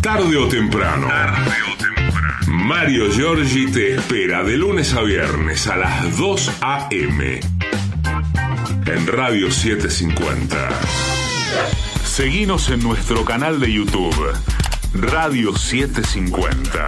Tarde o temprano. Mario Giorgi te espera de lunes a viernes a las 2 a.m. en Radio 750. Seguinos en nuestro canal de YouTube, Radio 750.